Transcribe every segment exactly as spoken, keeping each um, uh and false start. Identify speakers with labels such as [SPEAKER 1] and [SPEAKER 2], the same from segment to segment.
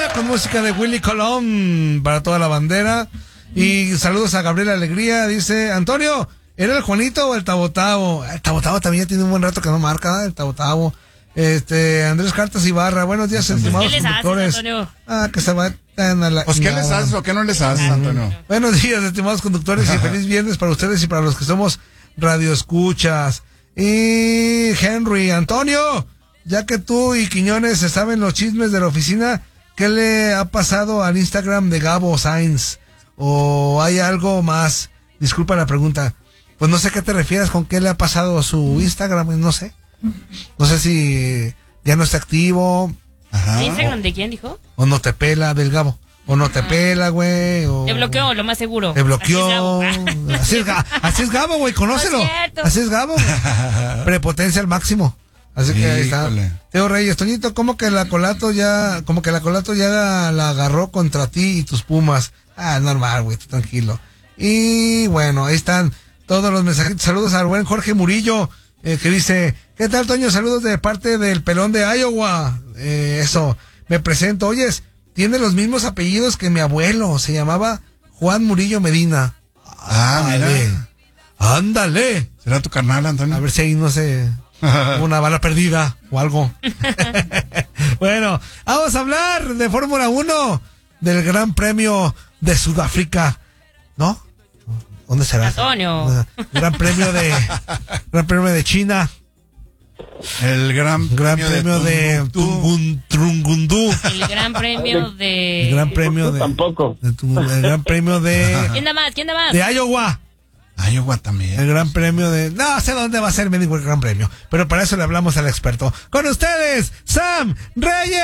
[SPEAKER 1] con música de Willy Colón para toda la bandera. Y saludos a Gabriela Alegría, dice Antonio, ¿era el Juanito o el Tabotabo? El Tabotabo también ya tiene un buen rato que no marca, ¿eh? El Tabotabo. Este, Andrés Cartas Ibarra, buenos días, estimados conductores. Haces, ah, que se vayan a la...
[SPEAKER 2] Pues, ¿qué les haces o qué no les haces, Antonio?
[SPEAKER 1] Buenos días, estimados conductores, y feliz viernes para ustedes y para los que somos radioescuchas. Y Henry, Antonio, ya que tú y Quiñones se saben los chismes de la oficina, ¿qué le ha pasado al Instagram de Gabo Sainz? ¿O hay algo más? Disculpa la pregunta. Pues no sé a qué te refieres con qué le ha pasado a su Instagram, no sé. No sé si ya no está activo.
[SPEAKER 3] Ajá. ¿Instagram de quién dijo?
[SPEAKER 1] O no te pela, del Gabo. O no te pela, güey. O...
[SPEAKER 3] Te bloqueó, lo más seguro.
[SPEAKER 1] Te bloqueó. Así es, así es Gabo, güey, conócelo. No es así es Gabo. Prepotencia al máximo. Así que ahí está. Teo Reyes, Toñito, ¿cómo que la Colato ya, como que la Colato ya la, la agarró contra ti y tus Pumas? Ah, normal, güey, tranquilo. Y bueno, ahí están todos los mensajitos. Saludos al buen Jorge Murillo. Eh, que dice, ¿qué tal, Toño? Saludos de parte del pelón de Iowa. Eh, eso, me presento. Oyes, tiene los mismos apellidos que mi abuelo. Se llamaba Juan Murillo Medina.
[SPEAKER 2] Ah,
[SPEAKER 1] ándale.
[SPEAKER 2] Mira.
[SPEAKER 1] Ándale.
[SPEAKER 2] ¿Será tu carnal, Antonio?
[SPEAKER 1] A ver si ahí no sé, una bala perdida o algo. Bueno, vamos a hablar de Fórmula uno, del Gran Premio de Sudáfrica, ¿no? ¿Dónde será?
[SPEAKER 3] Antonio.
[SPEAKER 1] Gran Premio de Gran Premio de China.
[SPEAKER 2] El Gran,
[SPEAKER 1] gran
[SPEAKER 2] Premio,
[SPEAKER 1] premio de Trungundú.
[SPEAKER 3] El Gran Premio de
[SPEAKER 1] El Gran Premio de
[SPEAKER 4] tampoco.
[SPEAKER 1] De, el Gran Premio de
[SPEAKER 3] ¿Quién da más? ¿Quién da más?
[SPEAKER 1] De Iowa.
[SPEAKER 2] Iowa también.
[SPEAKER 1] El Gran Premio de... No sé dónde va a ser, me digo el Gran Premio. Pero para eso le hablamos al experto. Con ustedes, Sam Reyes.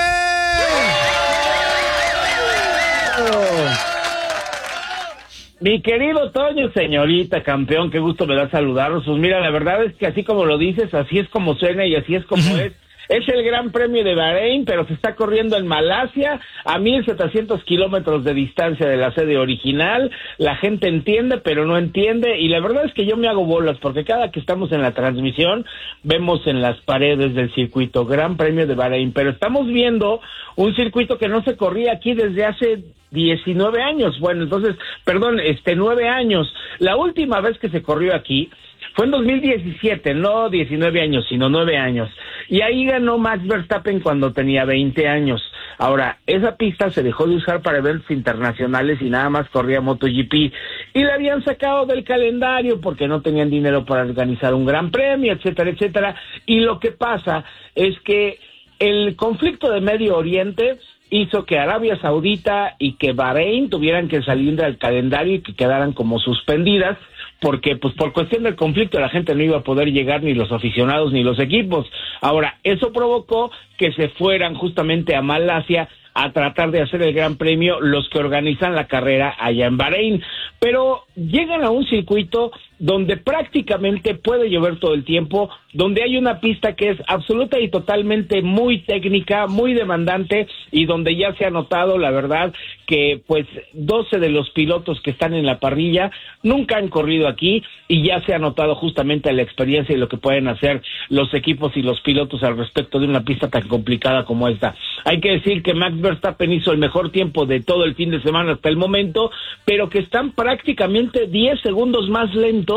[SPEAKER 4] Mi querido Toño, señorita, campeón, qué gusto me da saludarlos. Pues mira, la verdad es que así como lo dices, así es como suena y así es como uh-huh. es. Es el Gran Premio de Bahrein, pero se está corriendo en Malasia, a mil setecientos kilómetros de distancia de la sede original. La gente entiende, pero no entiende, y la verdad es que yo me hago bolas, porque cada que estamos en la transmisión, vemos en las paredes del circuito Gran Premio de Bahrein, pero estamos viendo un circuito que no se corría aquí desde hace diecinueve años. Bueno, entonces, perdón, este, nueve años. La última vez que se corrió aquí fue en dos mil diecisiete, no diecinueve años, sino nueve años. Y ahí ganó Max Verstappen cuando tenía veinte años. Ahora, esa pista se dejó de usar para eventos internacionales y nada más corría MotoGP. Y la habían sacado del calendario porque no tenían dinero para organizar un gran premio, etcétera, etcétera. Y lo que pasa es que el conflicto de Medio Oriente hizo que Arabia Saudita y que Bahrein tuvieran que salir del calendario y que quedaran como suspendidas, porque pues por cuestión del conflicto la gente no iba a poder llegar, ni los aficionados ni los equipos. Ahora, eso provocó que se fueran justamente a Malasia a tratar de hacer el Gran Premio los que organizan la carrera allá en Bahrein, pero llegan a un circuito donde prácticamente puede llover todo el tiempo, donde hay una pista que es absoluta y totalmente muy técnica, muy demandante, y donde ya se ha notado, la verdad, que pues doce de los pilotos que están en la parrilla nunca han corrido aquí, y ya se ha notado justamente la experiencia y lo que pueden hacer los equipos y los pilotos al respecto de una pista tan complicada como esta. Hay que decir que Max Verstappen hizo el mejor tiempo de todo el fin de semana hasta el momento, pero que están prácticamente diez segundos más lento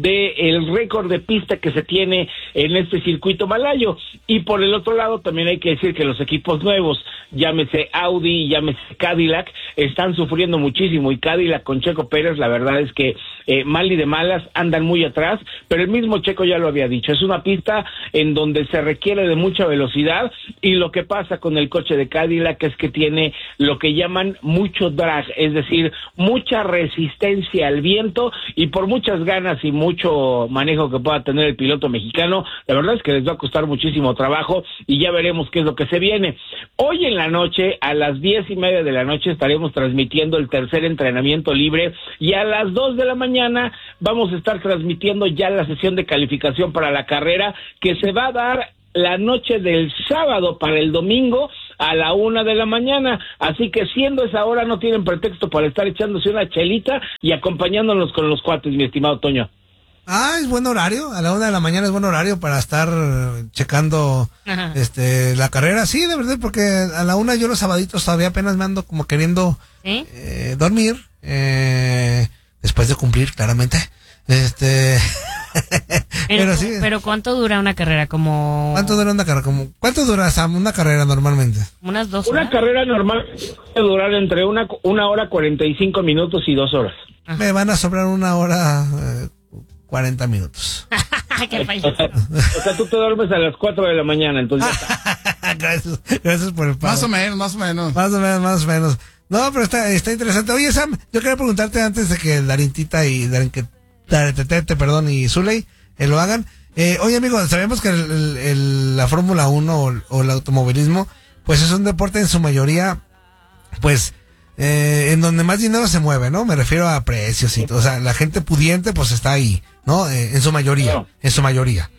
[SPEAKER 4] del récord de pista que se tiene en este circuito malayo. Y por el otro lado también hay que decir que los equipos nuevos, llámese Audi, llámese Cadillac, están sufriendo muchísimo, y Cadillac con Checo Pérez, la verdad es que eh, mal y de malas andan muy atrás, pero el mismo Checo ya lo había dicho, es una pista en donde se requiere de mucha velocidad, y lo que pasa con el coche de Cadillac es que tiene lo que llaman mucho drag, es decir, mucha resistencia al viento, y por muchas ganas y mucho manejo que pueda tener el piloto mexicano, la verdad es que les va a costar muchísimo trabajo, y ya veremos qué es lo que se viene. Hoy en la noche, a las diez y media de la noche, estaremos transmitiendo el tercer entrenamiento libre, y a las dos de la mañana vamos a estar transmitiendo ya la sesión de calificación para la carrera, que se va a dar la noche del sábado para el domingo a la una de la mañana, así que siendo esa hora no tienen pretexto para estar echándose una chelita y acompañándonos con los cuates, mi estimado Toño.
[SPEAKER 1] Ah, es buen horario, a la una de la mañana es buen horario para estar checando Ajá. este la carrera, sí, de verdad, porque a la una yo los sabaditos todavía apenas me ando como queriendo ¿Sí? eh, dormir, eh, después de cumplir, claramente, este...
[SPEAKER 3] pero, pero, sí. Pero ¿cuánto dura una carrera? Como
[SPEAKER 1] ¿Cuánto dura una carrera? Como ¿Cuánto dura Sam, una carrera normalmente?
[SPEAKER 3] Unas dos horas.
[SPEAKER 4] Una carrera normal puede durar entre una una hora cuarenta y cinco minutos y dos horas.
[SPEAKER 1] Ajá. Me van a sobrar una hora eh, cuarenta minutos.
[SPEAKER 3] Qué
[SPEAKER 4] o, sea, o sea, tú te duermes a las cuatro de la mañana, entonces.
[SPEAKER 1] gracias, gracias por el pago.
[SPEAKER 2] Más o menos, más o menos.
[SPEAKER 1] Más o menos, más o menos. No, pero está, está interesante. Oye, Sam, yo quería preguntarte antes de que Darintita y Darin, Tete, perdón, y Zuley eh, lo hagan. Eh, oye, amigo, sabemos que el, el, el, la Fórmula uno o, o el automovilismo, pues es un deporte en su mayoría, pues, eh, en donde más dinero se mueve, ¿no? Me refiero a precios y todo. O sea, la gente pudiente, pues está ahí, ¿no? Eh, en su mayoría, en su mayoría.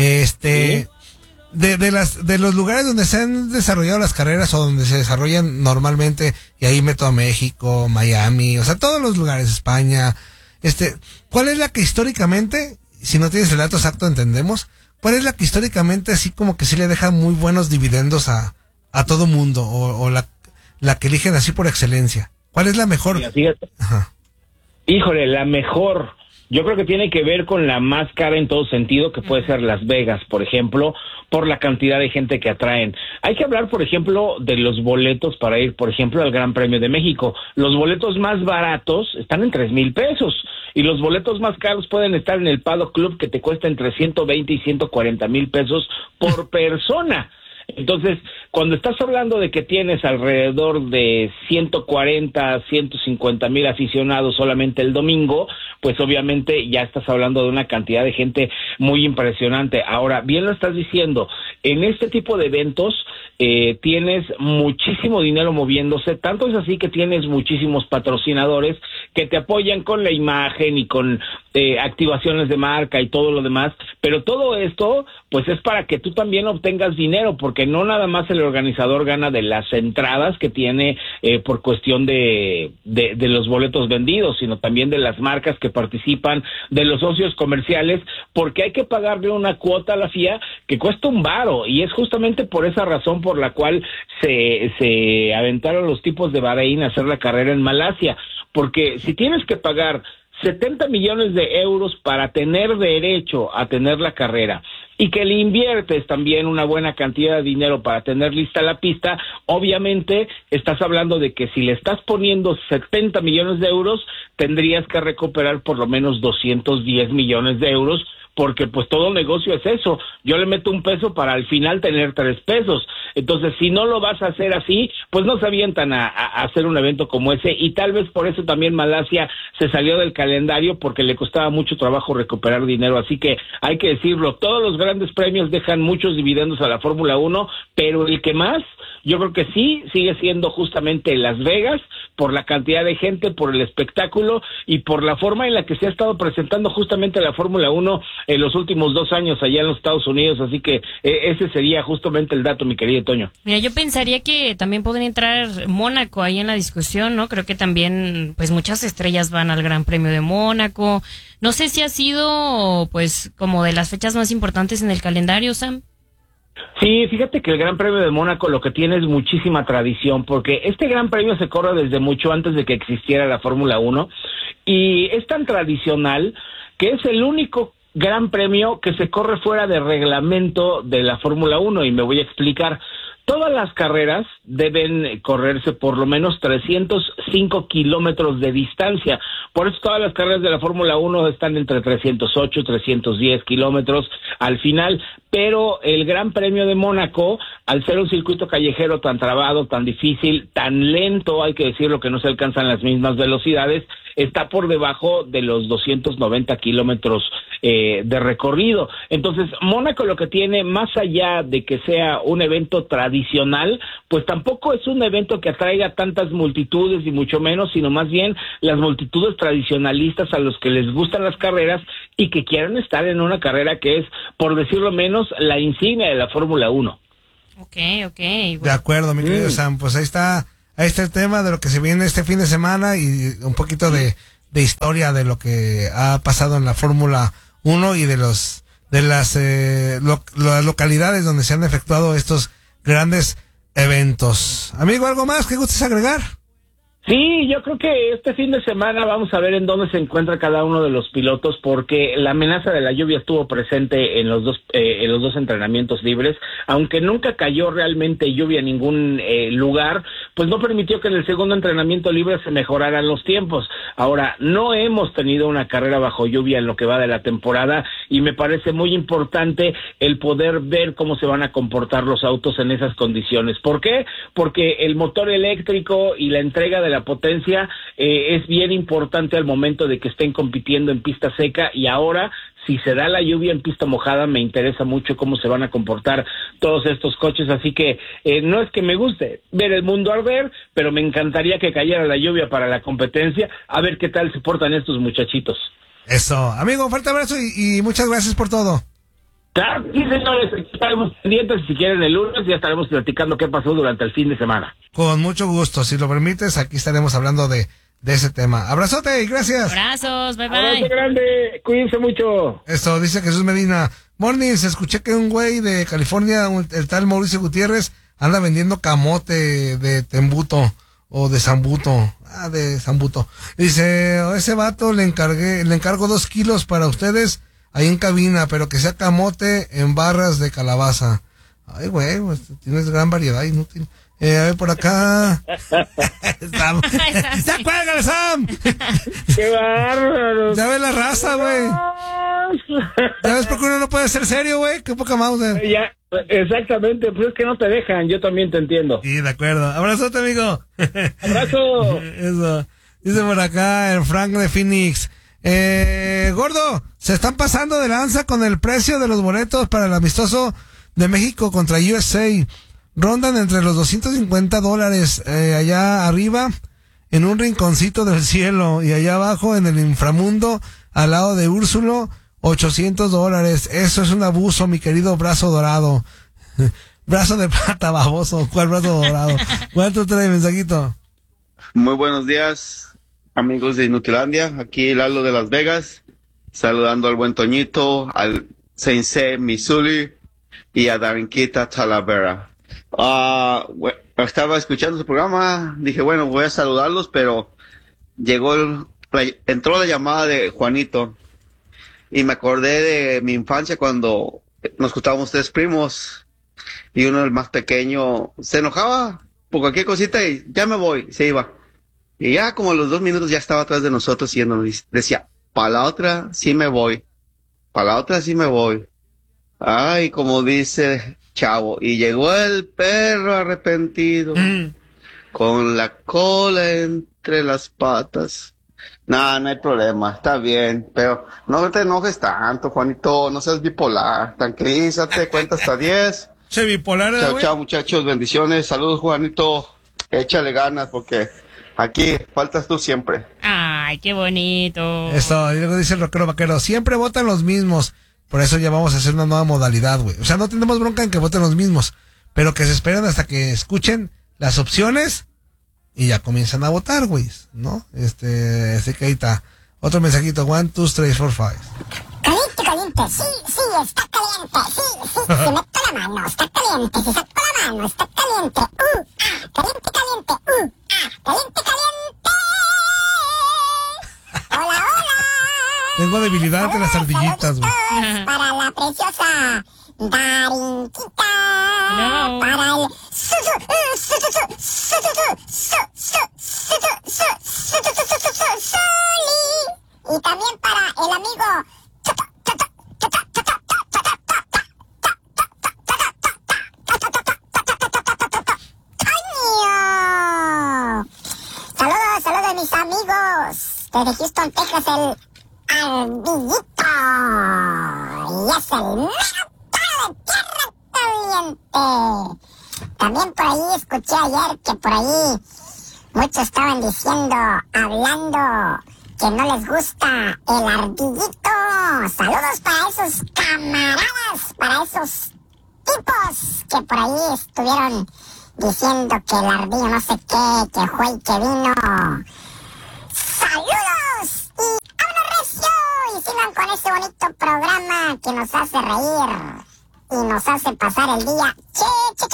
[SPEAKER 1] Este, de, de las, de los lugares donde se han desarrollado las carreras o donde se desarrollan normalmente, y ahí meto a México, Miami, o sea, todos los lugares, España. Este, ¿cuál es la que históricamente, si no tienes el dato exacto, entendemos, cuál es la que históricamente así como que sí le deja muy buenos dividendos a, a todo mundo, o, o la, la que eligen así por excelencia? ¿Cuál es la mejor?
[SPEAKER 4] Fíjate. Ajá. Híjole, la mejor, yo creo que tiene que ver con la más cara en todo sentido, que puede ser Las Vegas, por ejemplo, por la cantidad de gente que atraen. Hay que hablar, por ejemplo, de los boletos para ir, por ejemplo, al Gran Premio de México. Los boletos más baratos están en tres mil pesos y los boletos más caros pueden estar en el Paddock Club, que te cuesta entre ciento veinte y ciento cuarenta mil pesos por persona. Entonces, cuando estás hablando de que tienes alrededor de ciento cuarenta, ciento cincuenta mil aficionados solamente el domingo, pues obviamente ya estás hablando de una cantidad de gente muy impresionante. Ahora, bien lo estás diciendo, en este tipo de eventos eh, tienes muchísimo dinero moviéndose, tanto es así que tienes muchísimos patrocinadores que te apoyan con la imagen y con eh, activaciones de marca y todo lo demás, pero todo esto pues es para que tú también obtengas dinero, porque no nada más el organizador gana de las entradas que tiene eh, por cuestión de, de, de los boletos vendidos, sino también de las marcas que participan, de los socios comerciales, porque hay que pagarle una cuota a la F I A que cuesta un varo, y es justamente por esa razón por la cual se, se aventaron los tipos de Bahrein a hacer la carrera en Malasia, porque si tienes que pagar setenta millones de euros para tener derecho a tener la carrera, y que le inviertes también una buena cantidad de dinero para tener lista la pista, obviamente estás hablando de que si le estás poniendo setenta millones de euros, tendrías que recuperar por lo menos doscientos diez millones de euros, porque pues todo negocio es eso, yo le meto un peso para al final tener tres pesos, entonces si no lo vas a hacer así, pues no se avientan a, a hacer un evento como ese, y tal vez por eso también Malasia se salió del calendario, porque le costaba mucho trabajo recuperar dinero, así que hay que decirlo, todos los grandes premios dejan muchos dividendos a la Fórmula uno, pero el que más, yo creo que sí, sigue siendo justamente Las Vegas, por la cantidad de gente, por el espectáculo y por la forma en la que se ha estado presentando justamente la Fórmula uno en los últimos dos años allá en los Estados Unidos, así que eh, ese sería justamente el dato, mi querido Toño.
[SPEAKER 3] Mira, yo pensaría que también podría entrar Mónaco ahí en la discusión, ¿no? Creo que también, pues muchas estrellas van al Gran Premio de Mónaco. No sé si ha sido, pues, como de las fechas más importantes en el calendario, Sam.
[SPEAKER 4] Sí, fíjate que el Gran Premio de Mónaco lo que tiene es muchísima tradición, porque este Gran Premio se corre desde mucho antes de que existiera la Fórmula uno, y es tan tradicional que es el único Gran Premio que se corre fuera de reglamento de la Fórmula uno, y me voy a explicar. Todas las carreras deben correrse por lo menos trescientos cinco kilómetros de distancia. Por eso todas las carreras de la Fórmula uno están entre trescientos ocho, trescientos diez kilómetros al final. Pero el Gran Premio de Mónaco, al ser un circuito callejero tan trabado, tan difícil, tan lento, hay que decirlo, que no se alcanzan las mismas velocidades, está por debajo de los doscientos noventa kilómetros eh, de recorrido. Entonces, Mónaco lo que tiene, más allá de que sea un evento tradicional, pues tampoco es un evento que atraiga tantas multitudes, y mucho menos, sino más bien las multitudes tradicionalistas a los que les gustan las carreras y que quieren estar en una carrera que es, por decirlo menos, la insignia de la Fórmula uno.
[SPEAKER 3] Ok, ok. Bueno.
[SPEAKER 1] De acuerdo, mi querido mm. Sam, pues ahí está, ahí está el tema de lo que se viene este fin de semana, y un poquito de, de historia de lo que ha pasado en la Fórmula uno y de los de las, eh, lo, las localidades donde se han efectuado estos grandes eventos. Amigo, ¿algo más que gustes agregar?
[SPEAKER 4] Sí, yo creo que este fin de semana vamos a ver en dónde se encuentra cada uno de los pilotos, porque la amenaza de la lluvia estuvo presente en los dos eh, en los dos entrenamientos libres, aunque nunca cayó realmente lluvia en ningún eh, lugar, pues no permitió que en el segundo entrenamiento libre se mejoraran los tiempos. Ahora, no hemos tenido una carrera bajo lluvia en lo que va de la temporada, y me parece muy importante el poder ver cómo se van a comportar los autos en esas condiciones. ¿Por qué? Porque el motor eléctrico y la entrega de la potencia eh, es bien importante al momento de que estén compitiendo en pista seca, y ahora si se da la lluvia en pista mojada me interesa mucho cómo se van a comportar todos estos coches, así que eh, no es que me guste ver el mundo arder, pero me encantaría que cayera la lluvia para la competencia, a ver qué tal se portan estos muchachitos.
[SPEAKER 1] Eso, amigo, fuerte abrazo y, y muchas gracias por todo.
[SPEAKER 4] Claro, sí, señores, estaremos pendientes, si quieren el lunes ya estaremos platicando qué pasó durante el fin de semana.
[SPEAKER 1] Con mucho gusto, si lo permites, aquí estaremos hablando de, de ese tema. Abrazote y gracias.
[SPEAKER 3] Abrazos, bye bye.
[SPEAKER 4] Abrazo grande, cuídense mucho.
[SPEAKER 1] Esto dice Jesús Medina. Mornings, escuché que un güey de California, un, el tal Mauricio Gutiérrez, anda vendiendo camote de Tembuto o de Zambuto. Ah, de Zambuto. Dice, oh, ese vato le encargué, le encargo dos kilos para ustedes ahí en cabina, pero que sea camote en barras de calabaza. Ay, güey, pues, tienes gran variedad inútil. Eh, a ver, por acá. Sam. ¡Ya cuélgale, Sam!
[SPEAKER 4] ¡Qué bárbaro!
[SPEAKER 1] Ya ves la raza, güey. ¿Ya ves por qué uno no puede ser serio, güey? Qué poca Mauser.
[SPEAKER 4] Ya, exactamente, pues es que no te dejan, yo también te entiendo.
[SPEAKER 1] Sí, de acuerdo. Abrazote, amigo.
[SPEAKER 4] ¡Abrazo!
[SPEAKER 1] Eso. Dice por acá el Frank de Phoenix. Eh, gordo, se están pasando de lanza con el precio de los boletos para el amistoso de México contra U S A. Rondan entre los doscientos cincuenta dólares eh, allá arriba en un rinconcito del cielo, y allá abajo en el inframundo al lado de Úrsulo ochocientos dólares. Eso es un abuso, mi querido brazo dorado. Brazo de plata, baboso. ¿Cuál brazo dorado? ¿Cuánto trae mensajito?
[SPEAKER 5] Muy buenos días, amigos de Inutilandia. Aquí Lalo de Las Vegas, saludando al buen Toñito, al Sensei Missouri y a Darinquita Talavera. Uh, estaba escuchando su programa, dije, bueno, voy a saludarlos, pero llegó el, entró la llamada de Juanito y me acordé de mi infancia cuando nos juntábamos tres primos y uno, el más pequeño, se enojaba por cualquier cosita y ya me voy, se iba. Y ya como a los dos minutos ya estaba atrás de nosotros y nos decía, para la otra sí me voy, para la otra sí me voy. Ay, como dice Chavo, y llegó el perro arrepentido, mm. con la cola entre las patas. No, no hay problema, está bien, pero no te enojes tanto, Juanito, no seas bipolar, tranquilízate, cuenta hasta diez.
[SPEAKER 1] Che, bipolar,
[SPEAKER 5] Chao,
[SPEAKER 1] wey.
[SPEAKER 5] Chao, muchachos, bendiciones, saludos, Juanito, échale ganas, porque aquí faltas tú siempre.
[SPEAKER 3] Ay, qué bonito.
[SPEAKER 1] Eso, y luego dice el rockero vaquero, siempre votan los mismos. Por eso ya vamos a hacer una nueva modalidad, güey. O sea, no tenemos bronca en que voten los mismos, pero que se esperen hasta que escuchen las opciones y ya comienzan a votar, güey, ¿no? Este, así que ahí está. Otro mensajito, one, two, three, four, five.
[SPEAKER 6] Caliente, caliente, sí, sí, está caliente, sí, sí, si meto la mano, está caliente, si saco la mano, está caliente, uh, ah, caliente, caliente, uh, ah, caliente, caliente. Hola, hola.
[SPEAKER 1] Tengo debilidad ante las ardillitas, güey.
[SPEAKER 6] Para la preciosa Darinquita.
[SPEAKER 3] No.
[SPEAKER 6] Para el su su su su su su su su su su su Soli. Y también para el amigo Saludos, saludos mis amigos desde Houston, Texas, el Ardillito. Y es el mero de tierra caliente. También por ahí escuché ayer que por ahí muchos estaban diciendo, hablando, que no les gusta el Ardillito. Saludos para esos camaradas, para esos tipos que por ahí estuvieron diciendo que el ardillo no sé qué, que fue y que vino. ¡Saludos! Y ¡vámonos recio! Y sigan con ese bonito programa que nos hace reír y nos hace pasar el día. Che, che,